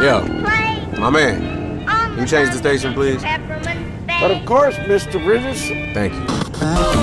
Yo, my man, can you change the station, please? But of course, Mr. Bridges. Thank you.